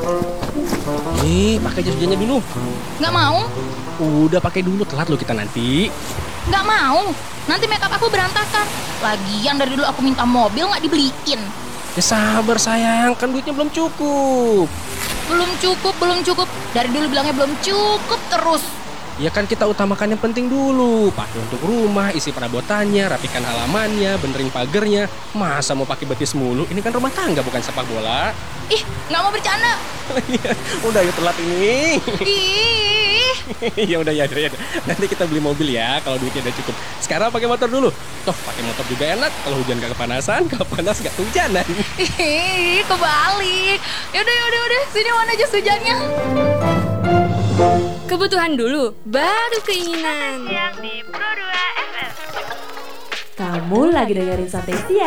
Pakai jas hujannya dulu. Nggak mau? Udah pakai dulu, telat lo kita nanti. Nggak mau. Nanti makeup aku berantakan. Lagian dari dulu aku minta mobil nggak dibeliin. Ya sabar sayang, kan duitnya belum cukup. Belum cukup. Dari dulu bilangnya belum cukup terus. Ya kan kita utamakan yang penting dulu. Pakai untuk rumah, isi perabotannya, rapikan halamannya, benerin pagernya. Masa mau pakai betis mulu? Ini kan rumah tangga bukan sepak bola. Ih, nggak mau bercanda. Udah yuk telat ini. Ih. Ya udah. Nanti kita beli mobil ya kalau duitnya udah cukup. Sekarang pakai motor dulu. Toh pakai motor juga enak. Kalau hujan gak kepanasan, kalau panas gak kehujanan. Ih, kebalik. Yaudah. Sini mana jas hujannya? Kebutuhan dulu, baru keinginan. Yang di Pro 2 FM. Kamu lagi dengerin Santai Siang